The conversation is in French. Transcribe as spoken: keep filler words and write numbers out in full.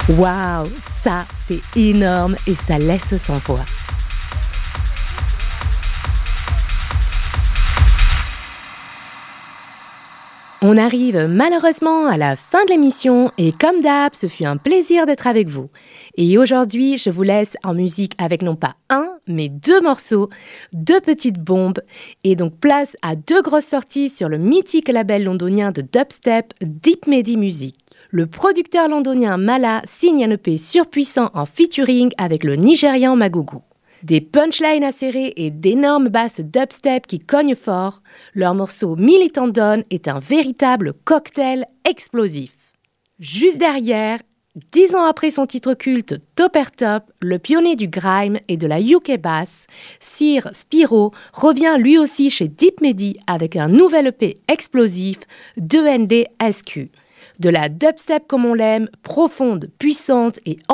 Waouh, ça c'est énorme et ça laisse sans voix. On arrive malheureusement à la fin de l'émission et comme d'hab, ce fut un plaisir d'être avec vous. Et aujourd'hui, je vous laisse en musique avec non pas un, mais deux morceaux, deux petites bombes et donc place à deux grosses sorties sur le mythique label londonien de dubstep Deep Medi Music. Le producteur londonien Mala signe un E P surpuissant en featuring avec le Nigérian Magugu. Des punchlines acérées et d'énormes basses dubstep qui cognent fort, leur morceau Militant Dawn est un véritable cocktail explosif. Juste derrière, dix ans après son titre culte Topper Top, le pionnier du grime et de la U K bass, Sir Spiro revient lui aussi chez Deep Medi avec un nouvel E P explosif, deux N D S Q. De la dubstep comme on l'aime, profonde, puissante et